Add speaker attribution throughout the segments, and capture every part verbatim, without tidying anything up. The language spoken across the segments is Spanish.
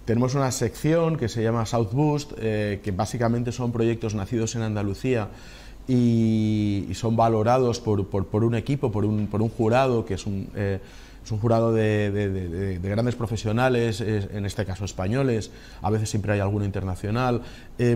Speaker 1: tenemos una sección que se llama South Boost, eh, que básicamente son proyectos nacidos en Andalucía y, y son valorados por, por, por un equipo, por un, por un jurado, que es un, eh, es un jurado de, de, de, de grandes profesionales, eh, en este caso españoles, a veces siempre hay alguno internacional, eh,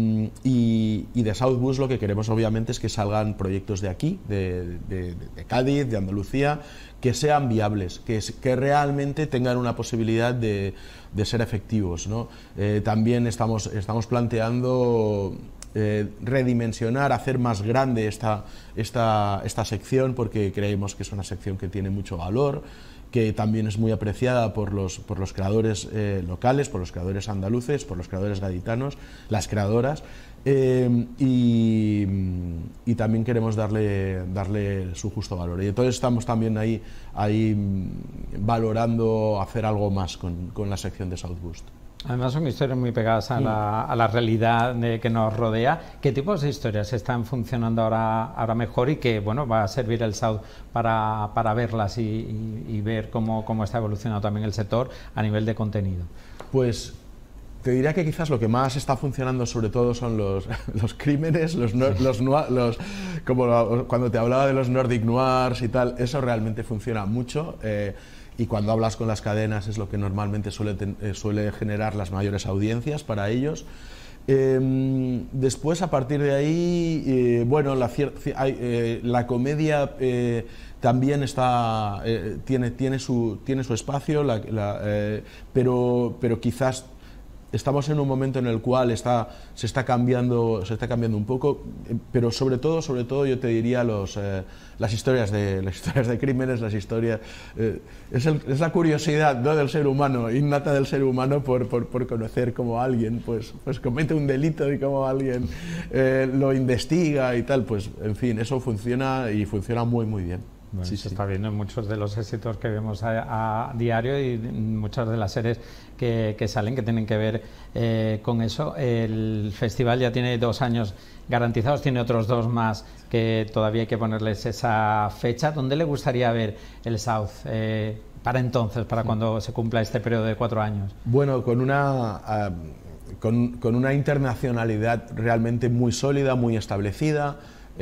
Speaker 1: y, y de South Boost lo que queremos obviamente es que salgan proyectos de aquí, de, de, de Cádiz, de Andalucía, que sean viables, que, que realmente tengan una posibilidad de, de ser efectivos, ¿no? Eh, también estamos, estamos planteando eh, redimensionar, hacer más grande esta, esta, esta sección, porque creemos que es una sección que tiene mucho valor, que también es muy apreciada por los, por los creadores eh, locales, por los creadores andaluces, por los creadores gaditanos, las creadoras, eh, y, y también queremos darle, darle su justo valor. Y entonces estamos también ahí, ahí valorando hacer algo más con, con la sección de South Boost.
Speaker 2: Además son historias muy pegadas a la, a la realidad de, que nos rodea. ¿Qué tipos de historias están funcionando ahora, ahora mejor y que bueno, va a servir el South para, para verlas y, y, y ver cómo, cómo está evolucionando también el sector a nivel de contenido?
Speaker 1: Pues te diría que quizás lo que más está funcionando sobre todo son los, los crímenes, los, no, los, los como lo, cuando te hablaba de los Nordic Noirs y tal, eso realmente funciona mucho. Eh, y cuando hablas con las cadenas es lo que normalmente suele, ten, eh, suele generar las mayores audiencias para ellos. Eh, después, a partir de ahí, eh, bueno, la, eh, la comedia eh, también está, eh, tiene, tiene, su, tiene su espacio, la, la, eh, pero, pero quizás estamos en un momento en el cual está, se, está cambiando, se está cambiando un poco, pero sobre todo, sobre todo yo te diría los, eh, las, historias de, las historias de crímenes, las historias... Eh, es, el, es la curiosidad, ¿no?, del ser humano, innata del ser humano por, por, por conocer cómo alguien pues, pues comete un delito y cómo alguien eh, lo investiga y tal, pues en fin, eso funciona y funciona muy muy bien.
Speaker 2: Bueno,
Speaker 1: sí,
Speaker 2: se
Speaker 1: sí.
Speaker 2: está viendo en muchos de los éxitos que vemos a, a diario y muchas de las series que, que salen que tienen que ver eh, con eso. El festival ya tiene dos años garantizados, tiene otros dos más que todavía hay que ponerles esa fecha. ¿Dónde le gustaría ver el South eh, para entonces, para sí. cuando se cumpla este periodo de cuatro años?
Speaker 1: Bueno, con una... Uh, con, con una internacionalidad realmente muy sólida, muy establecida.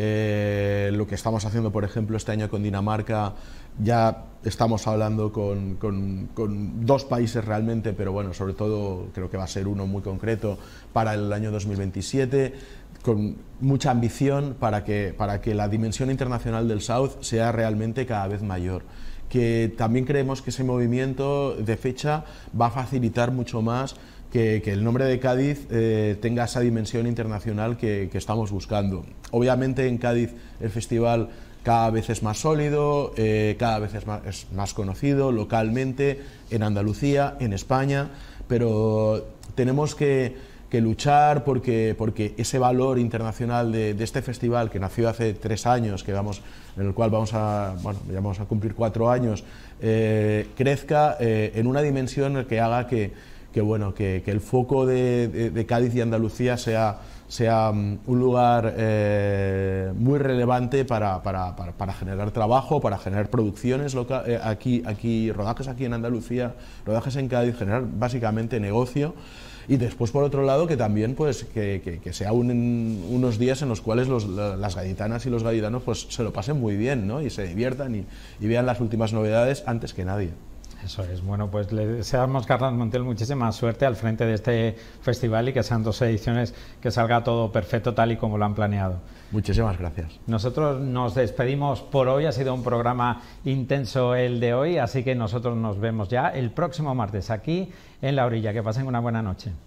Speaker 1: Eh, lo que estamos haciendo, por ejemplo, este año con Dinamarca, ya estamos hablando con, con, con dos países realmente, pero bueno, sobre todo creo que va a ser uno muy concreto para el año dos mil veintisiete, con mucha ambición para que, para que la dimensión internacional del South sea realmente cada vez mayor. Que también creemos que ese movimiento de fecha va a facilitar mucho más Que, que el nombre de Cádiz eh, tenga esa dimensión internacional que, que estamos buscando. Obviamente en Cádiz el festival cada vez es más sólido, eh, cada vez es más, es más conocido localmente, en Andalucía, en España, pero tenemos que, que luchar porque, porque ese valor internacional de, de este festival que nació hace tres años, que vamos, en el cual vamos a, bueno, ya vamos a cumplir cuatro años, eh, crezca eh, en una dimensión que haga que que bueno, que, que el foco de, de, de Cádiz y Andalucía sea, sea um, un lugar eh, muy relevante para, para, para, para generar trabajo, para generar producciones loca eh, aquí, aquí, rodajes aquí en Andalucía, rodajes en Cádiz, generar básicamente negocio. Y después, por otro lado, que también pues, que, que, que sea un, unos días en los cuales los, las gaditanas y los gaditanos pues, se lo pasen muy bien, ¿no?, y se diviertan y, y vean las últimas novedades antes que nadie.
Speaker 2: Eso es. Bueno, pues le deseamos, Carles Montiel, muchísima suerte al frente de este festival y que sean dos ediciones que salga todo perfecto tal y como lo han planeado.
Speaker 1: Muchísimas gracias.
Speaker 2: Nosotros nos despedimos por hoy, ha sido un programa intenso el de hoy, así que nosotros nos vemos ya el próximo martes aquí en La Orilla. Que pasen una buena noche.